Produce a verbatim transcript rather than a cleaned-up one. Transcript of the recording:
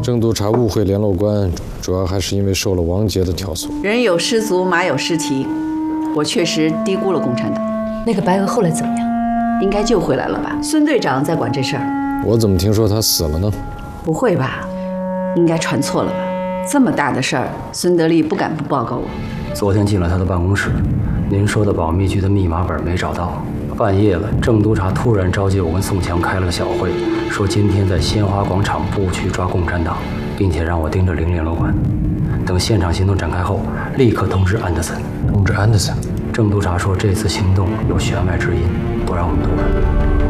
郑督察误会联络官，主要还是因为受了王杰的挑唆。 人有失足，马有失蹄，我确实低估了共产党。 那个白鹅后来怎么样？ 应该救回来了吧？孙队长在管这事儿。 我怎么听说他死了呢？ 不会吧？应该传错了吧？这么大的事儿，孙德利不敢不报告我。 昨天进了他的办公室，您说的保密局的密码本没找到。半夜了，郑督察突然召集我跟宋强开了个小会，说今天在鲜花广场布局抓共产党，并且让我盯着零联络官。等现场行动展开后，立刻通知安德森。 通知安德森。 郑督察说这次行动有弦外之音，不让我们多问。